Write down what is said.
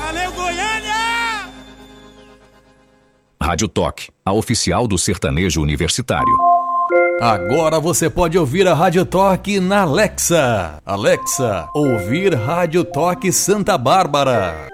Valeu, Goiânia! Rádio Toque, a oficial do sertanejo universitário. Agora você pode ouvir a Rádio Toque na Alexa. Alexa, ouvir Rádio Toque Santa Bárbara.